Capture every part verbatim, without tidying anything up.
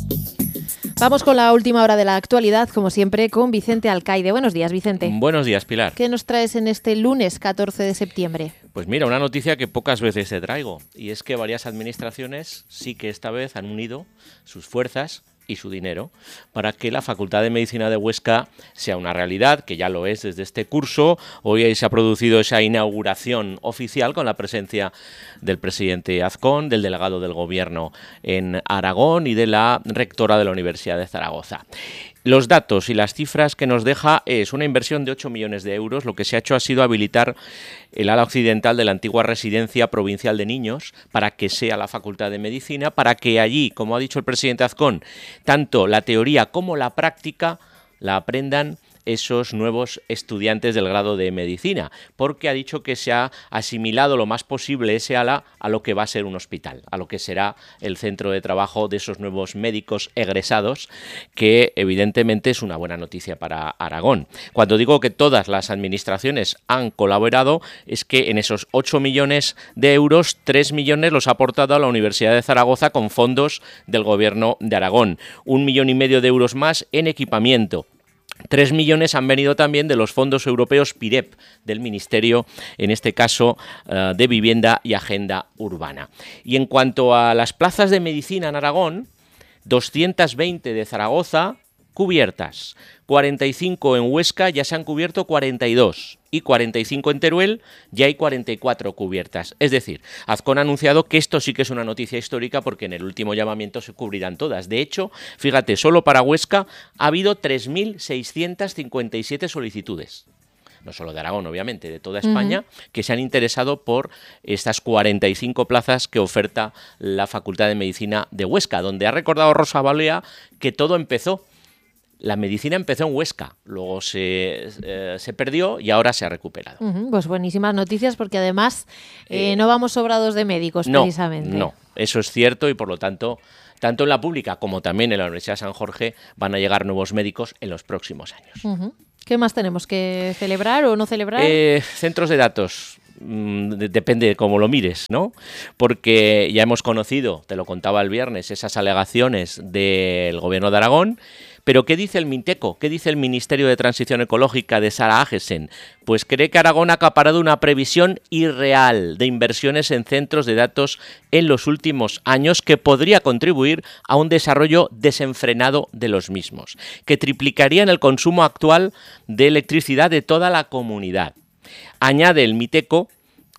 Vamos con la última hora de la actualidad, como siempre, con Vicente Alcaide. Buenos días, Vicente. Buenos días, Pilar. ¿Qué nos traes en este lunes catorce de septiembre? Pues mira, una noticia que pocas veces te traigo, y es que varias administraciones sí que esta vez han unido sus fuerzas y su dinero para que la Facultad de Medicina de Huesca sea una realidad, que ya lo es desde este curso. Hoy se ha producido esa inauguración oficial con la presencia del presidente Azcón, del delegado del Gobierno en Aragón y de la rectora de la Universidad de Zaragoza. Los datos y las cifras que nos deja es una inversión de ocho millones de euros. Lo que se ha hecho ha sido habilitar el ala occidental de la antigua Residencia Provincial de Niños para que sea la Facultad de Medicina, para que allí, como ha dicho el presidente Azcón, tanto la teoría como la práctica la aprendan esos nuevos estudiantes del grado de medicina, porque ha dicho que se ha asimilado lo más posible ese ala a lo que va a ser un hospital, a lo que será el centro de trabajo de esos nuevos médicos egresados, que evidentemente es una buena noticia para Aragón. Cuando digo que todas las administraciones han colaborado, es que en esos ocho millones de euros, tres millones los ha aportado a la Universidad de Zaragoza con fondos del Gobierno de Aragón, un millón y medio de euros más en equipamiento. Tres millones han venido también de los fondos europeos P I R E P, del Ministerio, en este caso, uh, de Vivienda y Agenda Urbana. Y en cuanto a las plazas de medicina en Aragón, doscientas veinte de Zaragoza cubiertas, cuarenta y cinco en Huesca, ya se han cubierto cuarenta y dos, y cuarenta y cinco en Teruel, ya hay cuarenta y cuatro cubiertas. Es decir, Azcón ha anunciado que esto sí que es una noticia histórica, porque en el último llamamiento se cubrirán todas. De hecho, fíjate, solo para Huesca ha habido tres mil seiscientas cincuenta y siete solicitudes. No solo de Aragón, obviamente, de toda España, uh-huh. que se han interesado por estas cuarenta y cinco plazas que oferta la Facultad de Medicina de Huesca, donde ha recordado Rosa Balea que todo empezó. La medicina empezó en Huesca, luego se, eh, se perdió y ahora se ha recuperado. Uh-huh, pues buenísimas noticias, porque además eh, eh, no vamos sobrados de médicos, no, precisamente. No, eso es cierto, y por lo tanto, tanto en la pública como también en la Universidad de San Jorge van a llegar nuevos médicos en los próximos años. Uh-huh. ¿Qué más tenemos que celebrar o no celebrar? Eh, centros de datos. Depende de cómo lo mires, ¿no? Porque ya hemos conocido, te lo contaba el viernes, esas alegaciones del Gobierno de Aragón. Pero ¿qué dice el Minteco? ¿Qué dice el Ministerio de Transición Ecológica de Sara Agesen? Pues cree que Aragón ha acaparado una previsión irreal de inversiones en centros de datos en los últimos años, que podría contribuir a un desarrollo desenfrenado de los mismos, que triplicarían el consumo actual de electricidad de toda la comunidad. Añade el Minteco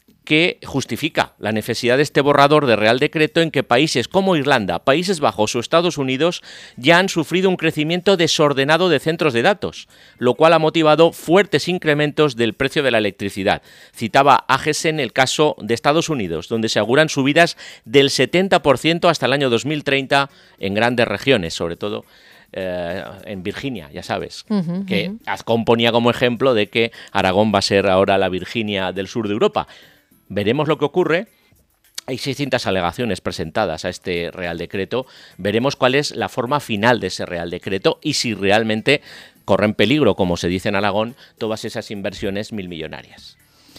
que justifica la necesidad de este borrador de Real Decreto en que países como Irlanda, Países Bajos o Estados Unidos ya han sufrido un crecimiento desordenado de centros de datos, lo cual ha motivado fuertes incrementos del precio de la electricidad. Citaba Agesen el caso de Estados Unidos, donde se auguran subidas del setenta por ciento hasta el año dos mil treinta en grandes regiones, sobre todo Eh, en Virginia, ya sabes, uh-huh, que uh-huh. Azcón ponía como ejemplo de que Aragón va a ser ahora la Virginia del sur de Europa. Veremos lo que ocurre. Hay seiscientas alegaciones presentadas a este Real Decreto. Veremos cuál es la forma final de ese Real Decreto y si realmente corren peligro, como se dice en Aragón, todas esas inversiones milmillonarias.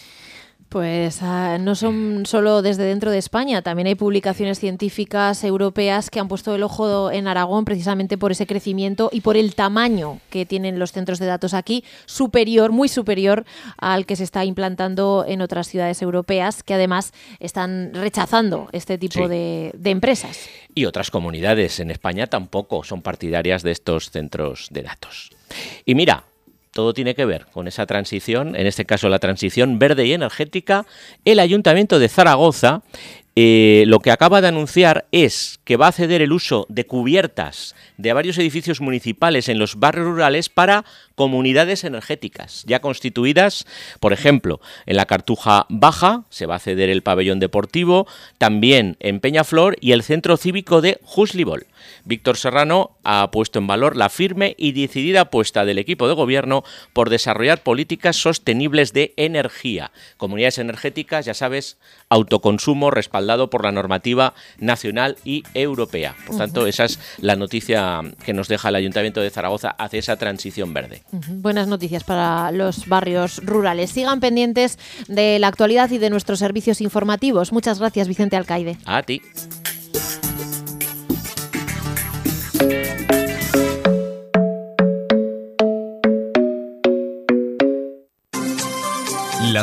Pues uh, no son solo desde dentro de España, también hay publicaciones científicas europeas que han puesto el ojo en Aragón precisamente por ese crecimiento y por el tamaño que tienen los centros de datos aquí, superior, muy superior al que se está implantando en otras ciudades europeas, que además están rechazando este tipo sí. de, de empresas. Y otras comunidades en España tampoco son partidarias de estos centros de datos. Y mira, todo tiene que ver con esa transición, en este caso la transición verde y energética. El Ayuntamiento de Zaragoza eh, lo que acaba de anunciar es que va a ceder el uso de cubiertas de varios edificios municipales en los barrios rurales para comunidades energéticas ya constituidas. Por ejemplo, en la Cartuja Baja se va a ceder el pabellón deportivo, también en Peñaflor y el centro cívico de Juslibol. Víctor Serrano ha puesto en valor la firme y decidida apuesta del equipo de gobierno por desarrollar políticas sostenibles de energía. Comunidades energéticas, ya sabes, autoconsumo respaldado por la normativa nacional y europea. Por tanto, uh-huh. esa es la noticia que nos deja el Ayuntamiento de Zaragoza hacia esa transición verde. Uh-huh. Buenas noticias para los barrios rurales. Sigan pendientes de la actualidad y de nuestros servicios informativos. Muchas gracias, Vicente Alcaide. A ti.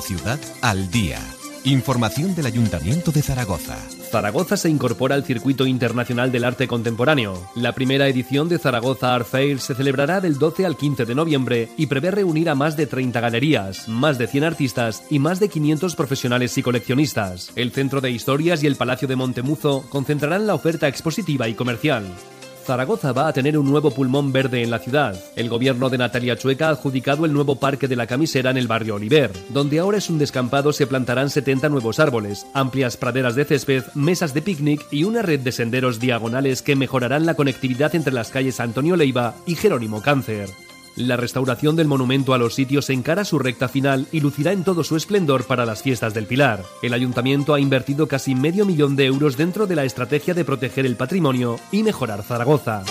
ciudad al día. Información del Ayuntamiento de Zaragoza. Zaragoza se incorpora al Circuito Internacional del Arte Contemporáneo. La primera edición de Zaragoza Art Fair se celebrará del doce al quince de noviembre y prevé reunir a más de treinta galerías, más de cien artistas y más de quinientos profesionales y coleccionistas. El Centro de Historias y el Palacio de Montemuzo concentrarán la oferta expositiva y comercial. Zaragoza va a tener un nuevo pulmón verde en la ciudad. El gobierno de Natalia Chueca ha adjudicado el nuevo Parque de la Camisera en el barrio Oliver, donde ahora es un descampado. Se plantarán setenta nuevos árboles, amplias praderas de césped, mesas de picnic y una red de senderos diagonales que mejorarán la conectividad entre las calles Antonio Leiva y Jerónimo Cáncer. La restauración del monumento a los sitios encara su recta final y lucirá en todo su esplendor para las fiestas del Pilar. El Ayuntamiento ha invertido casi medio millón de euros dentro de la estrategia de proteger el patrimonio y mejorar Zaragoza.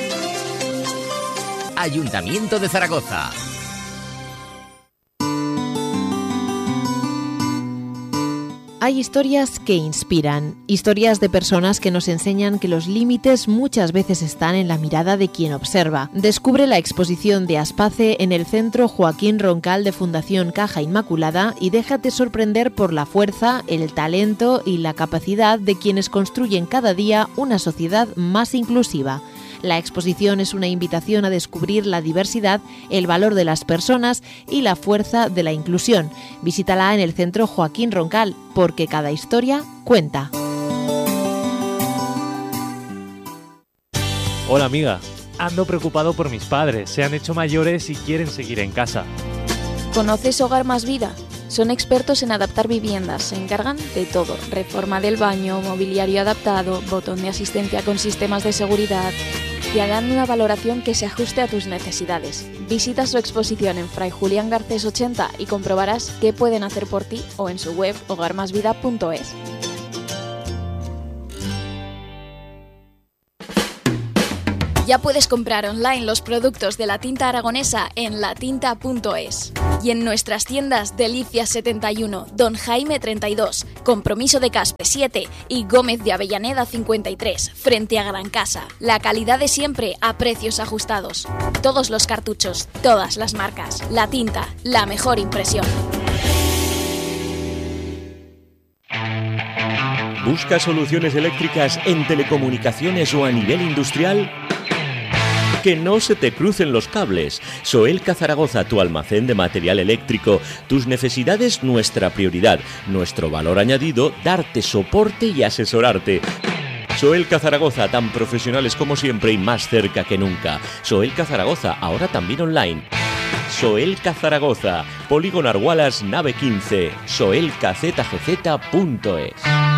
Ayuntamiento de Zaragoza. Hay historias que inspiran, historias de personas que nos enseñan que los límites muchas veces están en la mirada de quien observa. Descubre la exposición de Aspace en el Centro Joaquín Roncal de Fundación Caja Inmaculada y déjate sorprender por la fuerza, el talento y la capacidad de quienes construyen cada día una sociedad más inclusiva. La exposición es una invitación a descubrir la diversidad, el valor de las personas y la fuerza de la inclusión. Visítala en el Centro Joaquín Roncal, porque cada historia cuenta. Hola amiga, ando preocupado por mis padres, se han hecho mayores y quieren seguir en casa. ¿Conoces Hogar Más Vida? Son expertos en adaptar viviendas, se encargan de todo, reforma del baño, mobiliario adaptado, botón de asistencia con sistemas de seguridad. Te harán una valoración que se ajuste a tus necesidades. Visita su exposición en Fray Julián Garcés ochenta y comprobarás qué pueden hacer por ti o en su web hogar más vida punto es. Ya puedes comprar online los productos de la tinta aragonesa en la tinta punto es. Y en nuestras tiendas Delicias setenta y uno, Don Jaime treinta y dos, Compromiso de Caspe siete y Gómez de Avellaneda cincuenta y tres, frente a Gran Casa. La calidad de siempre a precios ajustados. Todos los cartuchos, todas las marcas. La tinta, la mejor impresión. ¿Busca soluciones eléctricas en telecomunicaciones o a nivel industrial? Que no se te crucen los cables. Soelca Zaragoza, tu almacén de material eléctrico. Tus necesidades, nuestra prioridad. Nuestro valor añadido, darte soporte y asesorarte. Soelca Zaragoza, tan profesionales como siempre y más cerca que nunca. Soelca Zaragoza, ahora también online. Soelca Zaragoza, Polígono Argualas, nave quince, soelca z g z punto es.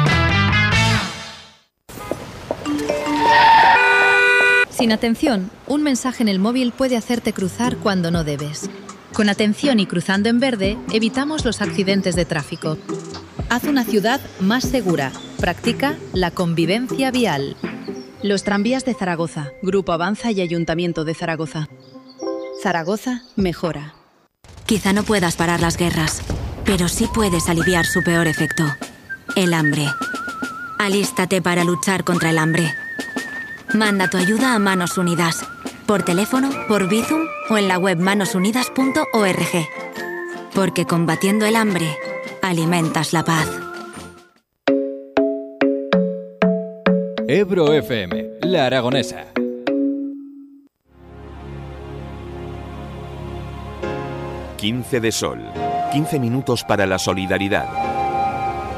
Sin atención, un mensaje en el móvil puede hacerte cruzar cuando no debes. Con atención y cruzando en verde, evitamos los accidentes de tráfico. Haz una ciudad más segura. Practica la convivencia vial. Los tranvías de Zaragoza, Grupo Avanza y Ayuntamiento de Zaragoza. Zaragoza mejora. Quizá no puedas parar las guerras, pero sí puedes aliviar su peor efecto: el hambre. Alístate para luchar contra el hambre. Manda tu ayuda a Manos Unidas, por teléfono, por Bizum o en la web manos unidas punto org. Porque combatiendo el hambre, alimentas la paz. Ebro F M, La Aragonesa. quince de sol. quince minutos para la solidaridad.